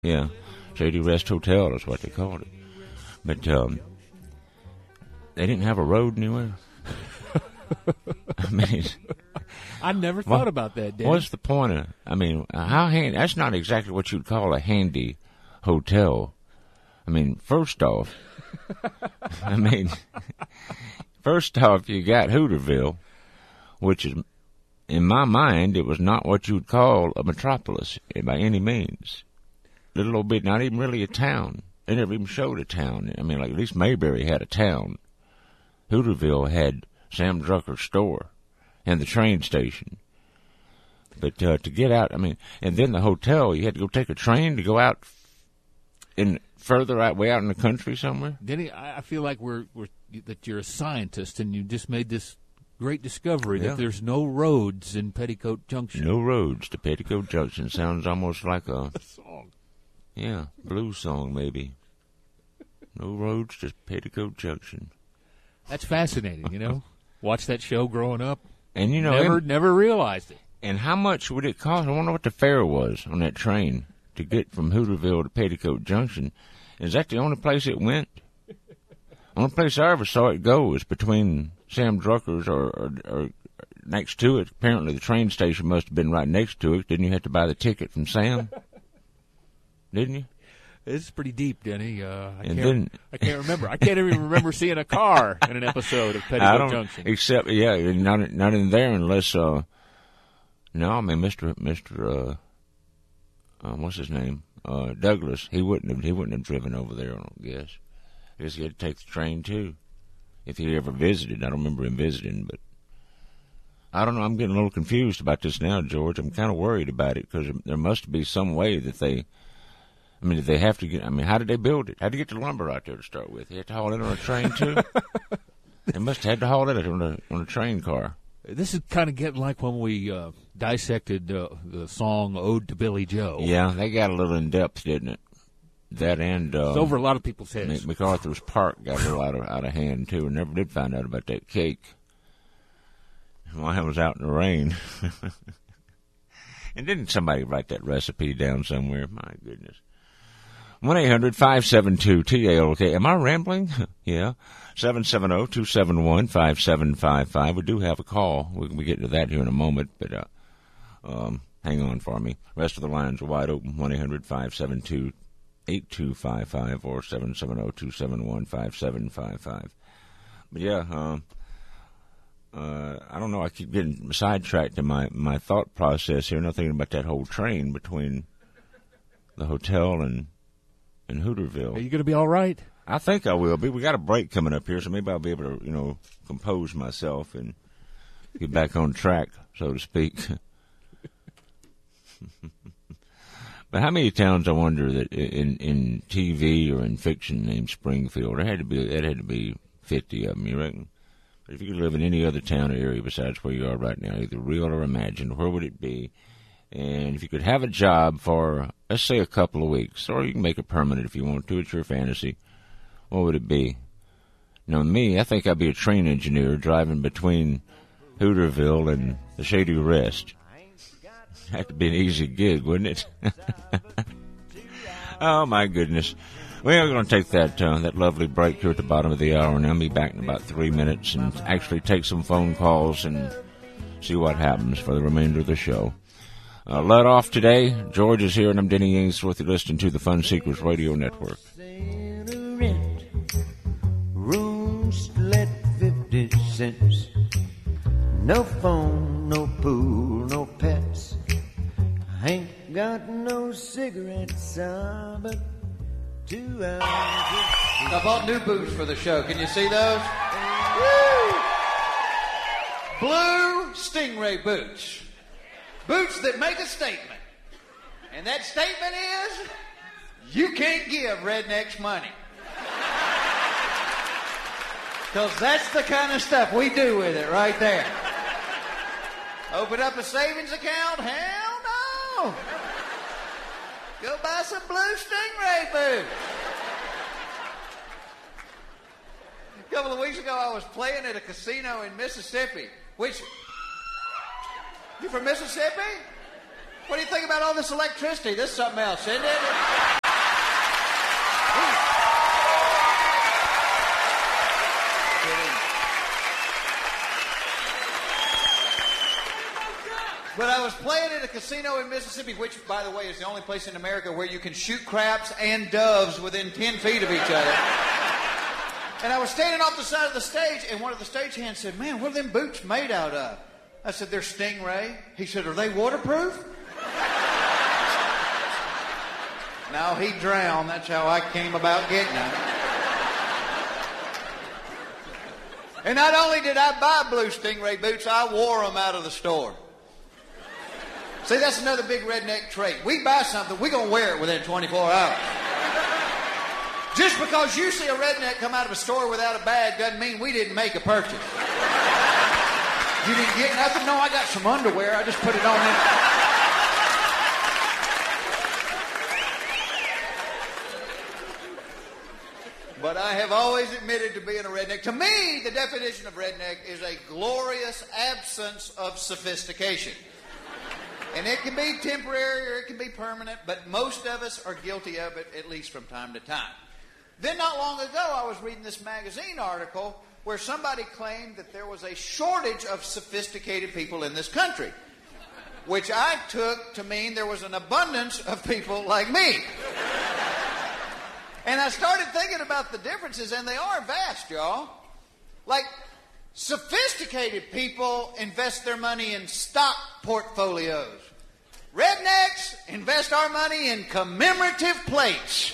Yeah, Shady Rest Hotel is what they called it. But they didn't have a road anywhere. I mean, I never thought about that, Danny. What's the point of? I mean, how handy? That's not exactly what you'd call a handy hotel. I mean, first off, you got Hooterville, which is, in my mind, it was not what you'd call a metropolis by any means. Little old bit, not even really a town. They never even showed a town. I mean, like at least Mayberry had a town. Hooterville had Sam Drucker's store and the train station. But to get out, I mean, and then the hotel, you had to go take a train to go out in further out, way out in the country somewhere. Denny, I feel like that you're a scientist and you just made this great discovery that there's no roads in Petticoat Junction. No roads to Petticoat Junction. Sounds almost like a song. Yeah, blues song maybe. No roads to Petticoat Junction. That's fascinating, you know. Watch that show growing up, and you know, never realized it. And how much would it cost? I wonder what the fare was on that train to get from Hooterville to Petticoat Junction. Is that the only place it went? Only place I ever saw it go was between Sam Drucker's or next to it. Apparently, the train station must have been right next to it. Didn't you have to buy the ticket from Sam? Didn't you? It's pretty deep, Denny. I can't remember. I can't even remember seeing a car in an episode of Petticoat Junction. Except, not in there unless. No, I mean Mr. What's his name? Douglas. He wouldn't have driven over there. I don't guess. I guess he had to take the train too, if he ever visited. I don't remember him visiting, but I don't know. I'm getting a little confused about this now, George. I'm kind of worried about it because there must be some way that they. I mean, did they have to get? I mean, how did they build it? How did they get the lumber out there to start with? They had to haul it on a train too. They must have had to haul it on a train car. This is kind of getting like when we dissected the song "Ode to Billy Joe." Yeah, they got a little in depth, didn't it? That and it's over a lot of people's heads. MacArthur's Park got a little out of hand too, and never did find out about that cake while I was out in the rain. And didn't somebody write that recipe down somewhere? My goodness. 1-800-572-TALK. Am I rambling? Yeah. 770-271-5755. We do have a call. We'll be getting to that here in a moment, but hang on for me. Rest of the lines are wide open. 1-800-572-8255 or 770-271-5755. But yeah, I don't know. I keep getting sidetracked in my thought process here. Not thinking about that whole train between the hotel and Hooterville. Are you going to be all right? I think I will be. We got a break coming up here, so maybe I'll be able to, compose myself and get back on track, so to speak. But how many towns, I wonder, that in TV or in fiction named Springfield? There had to be 50 of them, you reckon? But if you could live in any other town or area besides where you are right now, either real or imagined, where would it be? And if you could have a job for, let's say, a couple of weeks, or you can make it permanent if you want to, it's your fantasy, what would it be? Now, me, I think I'd be a train engineer driving between Hooterville and the Shady Rest. That'd to be an easy gig, wouldn't it? Oh, my goodness. We are going to take that lovely break here at the bottom of the hour, and I'll be back in about 3 minutes and actually take some phone calls and see what happens for the remainder of the show. Let off today. George is here, and I'm Denny Ainsworth. You're listening to the Fun Seekers Radio Network. Rooms let 50 cents. No phone, no pool, no pets. I ain't got no cigarettes, but 2 hours. I bought new boots for the show. Can you see those? Woo! Blue Stingray boots. Boots that make a statement. And that statement is, you can't give rednecks money. Because that's the kind of stuff we do with it right there. Open up a savings account? Hell no. Go buy some Blue Stingray boots. A couple of weeks ago, I was playing at a casino in Mississippi, which... You from Mississippi? What do you think about all this electricity? This is something else, isn't it? But I was playing at a casino in Mississippi, which, by the way, is the only place in America where you can shoot craps and doves within 10 feet of each other. And I was standing off the side of the stage, and one of the stagehands said, "Man, what are them boots made out of?" I said, "They're Stingray." He said, "Are they waterproof?" Now, he drowned. That's how I came about getting them. And not only did I buy blue Stingray boots, I wore them out of the store. See, that's another big redneck trait. We buy something, we're going to wear it within 24 hours. Just because you see a redneck come out of a store without a bag doesn't mean we didn't make a purchase. You didn't get nothing? No, I got some underwear. I just put it on in. But I have always admitted to being a redneck. To me, the definition of redneck is a glorious absence of sophistication. And it can be temporary or it can be permanent, but most of us are guilty of it, at least from time to time. Then not long ago, I was reading this magazine article where somebody claimed that there was a shortage of sophisticated people in this country, which I took to mean there was an abundance of people like me. And I started thinking about the differences, and they are vast, y'all. Like, sophisticated people invest their money in stock portfolios. Rednecks invest our money in commemorative plates.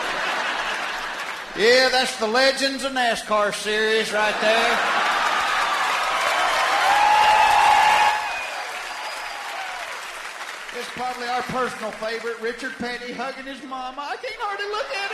Yeah, that's the Legends of NASCAR series right there. It's probably our personal favorite, Richard Petty hugging his mama. I can't hardly look at